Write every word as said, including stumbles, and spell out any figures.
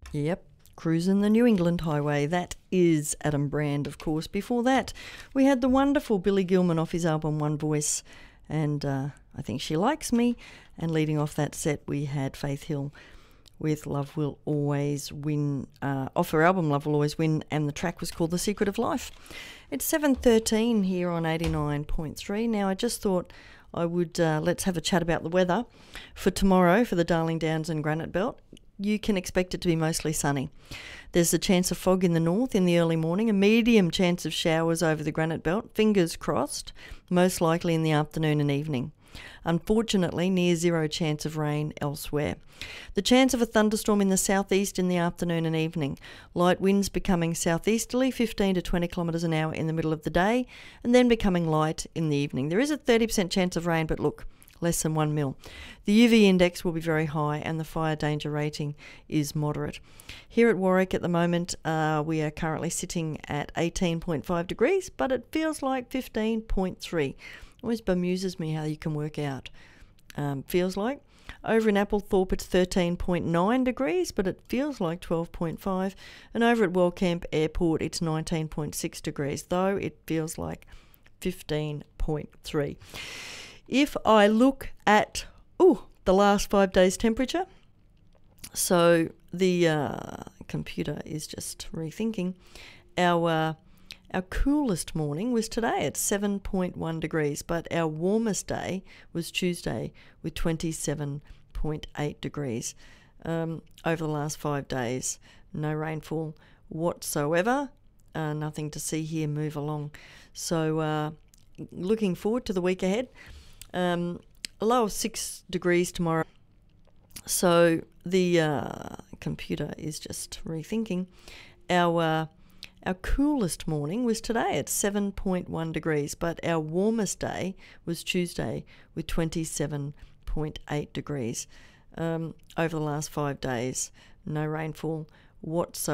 Yep, cruising the New England Highway. That is Adam Brand, of course. Before that, we had the wonderful Billy Gilman off his album One Voice, and uh, I Think She Likes Me. And leading off that set, we had Faith Hill with Love Will Always Win, uh, off her album Love Will Always Win, and the track was called The Secret of Life. It's seven thirteen here on eighty-nine point three. Now, I just thought I would, uh, let's have a chat about the weather for tomorrow for the Darling Downs and Granite Belt. You can expect it to be mostly sunny. There's a chance of fog in the north in the early morning, a medium chance of showers over the Granite Belt, fingers crossed, most likely in the afternoon and evening. Unfortunately, near zero chance of rain elsewhere. The chance of a thunderstorm in the southeast in the afternoon and evening. Light winds becoming southeasterly, fifteen to twenty kilometres an hour in the middle of the day, and then becoming light in the evening. There is a thirty percent chance of rain, but look, less than one mil. The U V index will be very high and the fire danger rating is moderate. Here at Warwick at the moment, uh, we are currently sitting at eighteen point five degrees, but it feels like fifteen point three. Always bemuses me how you can work out. Um, feels like. Over in Applethorpe it's thirteen point nine degrees, but it feels like twelve point five. And over at Wellcamp Airport it's nineteen point six degrees, though it feels like fifteen point three. If I look at ooh, the last five days' temperature, so the uh, computer is just rethinking. Our uh, our coolest morning was today at seven point one degrees, but our warmest day was Tuesday with twenty-seven point eight degrees. Um, over the last five days, no rainfall whatsoever. Uh, nothing to see here. Move along. So uh, looking forward to the week ahead. Um, a low of six degrees tomorrow. So the uh, computer is just rethinking. Our uh, our coolest morning was today at seven point one degrees, but our warmest day was Tuesday with twenty-seven point eight degrees. Um, over the last five days, no rainfall whatsoever.